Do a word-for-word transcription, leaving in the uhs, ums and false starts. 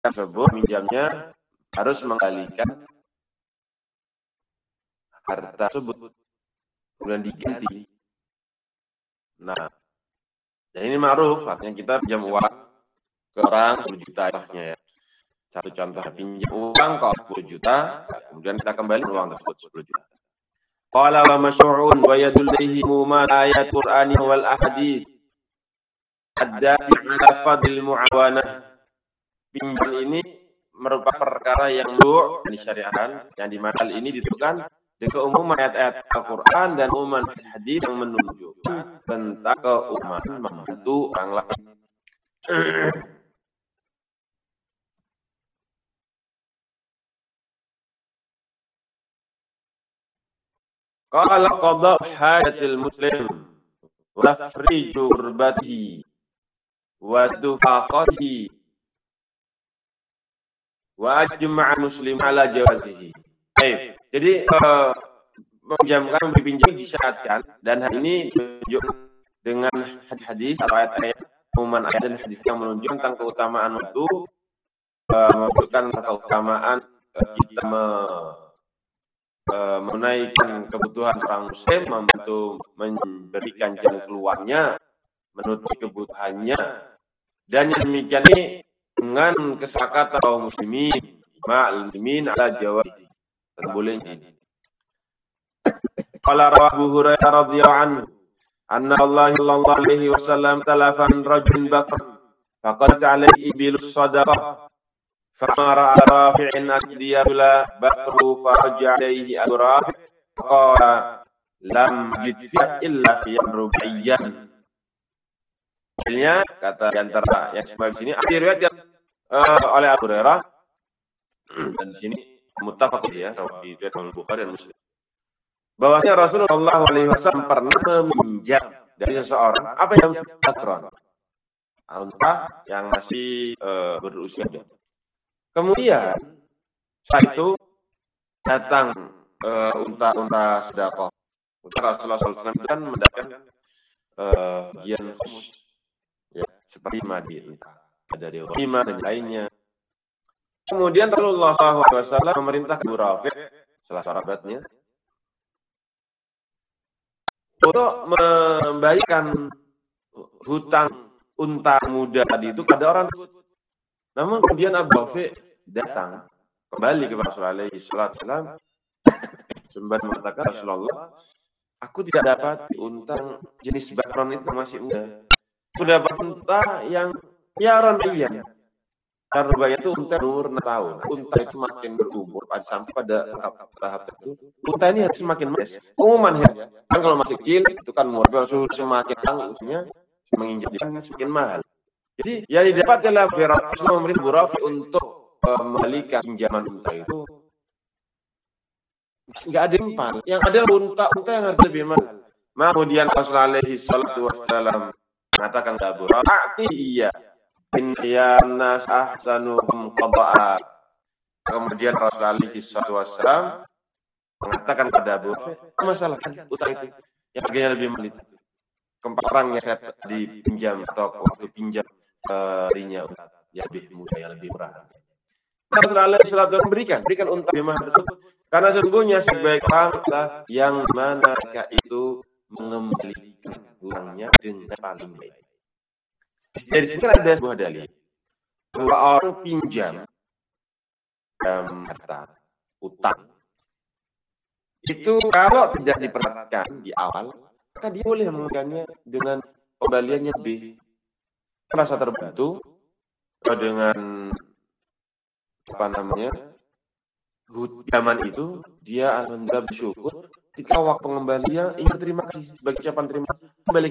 tersebut minjamnya harus mengembalikan harta tersebut, kemudian diganti. Nah, dan ini ma'ruf, artinya kita pinjam uang ke orang sepuluh juta ya. Satu contoh, pinjam uang kau sepuluh juta, kemudian kita kembali uang tersebut sepuluh juta. Qala wa masyu'un wa yadullihi muma ayat Qur'ani wal ahadith ad-dati ala fadil mu'awanah. Pinjam ini merupakan perkara yang lu disyariatkan, yang di mana ini ditentukan dengan keumuman ayat-ayat Al-Quran dan umuman hadis yang menunjukkan tentang keumuman membantu orang lain. Qala qada hajatil muslim wa tafriju kurbatihi wa dufaqatihi wa ajma'a muslim ala jawazihi. Baik. Jadi uh, meminjamkan dipinjam disyaratkan dan hal ini ditunjukkan dengan hadis-hadis atau ayat-ayat umuman ayat dan hadis yang menunjukkan tentang keutamaan waktu, uh, menunjukkan tentang keutamaan uh, kita me, uh, menunaikan kebutuhan orang muslim, membantu memberikan jalan keluarnya, menutupi kebutuhannya, dan yang demikian ini dengan kesepakatan kaum muslimin, ma'al muslimin ala jawazi. Boleh ini. Qala Abu Hurairah radhiyallahu anhu, anna Allah sallallahu alaihi wasallam talafan rajul bakr faqad alaihi ibilus sadaqah famara rafi'in asdiyala bakru faraja alaihi al-rafi' qala lam jid illa fi rub'iyyan. Akhirnya kata di antara yang sebab sini riwayat uh, oleh Abu Hurairah dan di sini muttafaq ya, riwayat Al-Bukhari dan Muslim. Bahwasanya Rasulullah shallallahu alaihi wasallam pernah meminjam dari seseorang apa yang bakron, unta yang masih uh, berusia. Kemudian saat itu datang uh, unta-unta sedekah. Unta Rasulullah shallallahu alaihi wasallam itu kan mendapatkan uh, bagian khusus, ya, seperti madi unta, dari ghanimah dan lainnya. Kemudian Rasulullah shallallahu alaihi wasallam memerintah Abu Rafi', salah sahabatnya, untuk membagikan hutang unta muda tadi itu kepada orang tersebut. Namun kemudian Abu Rafi' datang kembali kepada Rasulullah alaihi wasallam sembari mengatakan, Rasulullah, aku tidak dapat unta jenis bakron itu masih muda. Aku dapat unta yang piaran bayan. Karena rubaya itu unta umur enam tahun. Unta itu makin berumur pada sampai pada tahap, tahap itu. Unta ini harus semakin manis. Umuman ya. Kan kalau masih kecil itu kan umur semakin tangguhnya menginjak kan semakin mahal. Jadi yang didapat adalah Rasulullah memerintah Abu Rafi' untuk uh, membalikan pinjaman unta itu. Enggak ada impal. Yang ada unta-unta yang harga lebih mahal. Kemudian Rasulullah alaihi salatu wasallam mengatakan kepada Abu Rafi', iya. Inna ahsanuhum qada'a. Kemudian Rasulullah alaihi salatu wasallam mengatakan kepada Abu Rafi', masalah kan utang itu yang harganya lebih mahal itu. Keempat orang yang saya dipinjam atau waktu pinjam darinya uh, yang lebih mudah, yang lebih murah. Rasulullah alaihi salatu wasallam berikan, berikan unta lebih mahal tersebut. Karena sesungguhnya sebaik orang adalah yang mana mereka itu mengembalikan uangnya dengan paling baik. Dari sini ada sebuah dalil bahwa orang pinjam um, harta utang itu kalau tidak diperhatikan di awal, maka dia boleh mengembalikannya dengan pembaliannya lebih merasa terbantu dengan apa namanya zaman itu dia alhamdulillah bersyukur ketika waktu pengembalian ingin terima kasih sebagai ucapan terima kasih kembali